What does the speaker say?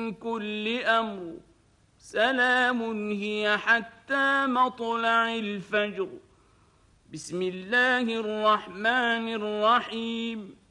كل أمر سلام هي حتى مطلع الفجر. بسم الله الرحمن الرحيم.